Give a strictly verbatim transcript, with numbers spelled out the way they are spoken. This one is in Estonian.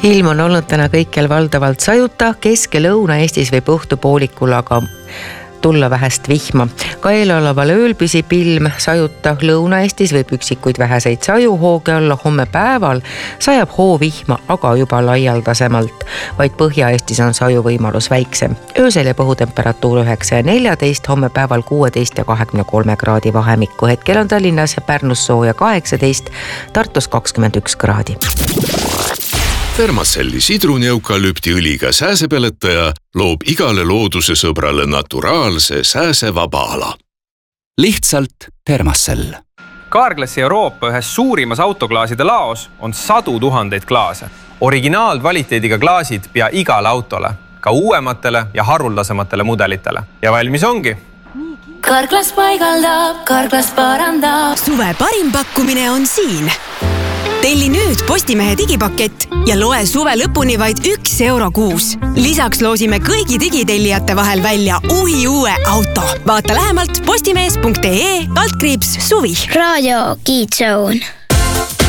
Ilm on olnud täna kõikjal valdavalt sajuta, kesk- ja Lõuna-Eestis võib õhtupoolikul aga tulla vähest vihma. Ka eeloleval ööl püsib ilm sajuta, Lõuna-Eestis võib üksikuid väheseid sajuhooge olla, homme päeval sajab hoovihma, aga juba laialdasemalt. Vaid Põhja-Eestis on saju võimalus väiksem. Öösel ja õhutemperatuur üheksa ja neljateist, homme päeval kuueteist ja kahekümne kolme kraadi vahemikku. Hetkel on Tallinnas ja Pärnus sooja kaheksateist, Tartus kakskümmend üks kraadi. Thermacelli sidruneukalüpti õliga sääsepeletaja loob igale looduse sõbrale naturaalse sääsevaba ala. Lihtsalt Thermacell. Carglassi Euroopa ühes suurimas autoklaaside laos on sadu tuhandeid klaase. Originaalkvaliteediga klaasid pea igale autole, ka uuematele ja haruldasematele mudelitele. Ja valmis ongi. Carglass paigaldab, Carglass parandab. Suve parim pakkumine on siin. Telli nüüd Postimehe digipakett ja loe suve lõpuni vaid üks euro kuus. Lisaks loosime kõigi digitellijate vahel välja uhi uue auto. Vaata lähemalt postimees punkt ee, altkriips suvi. Raadio Kiitsoon.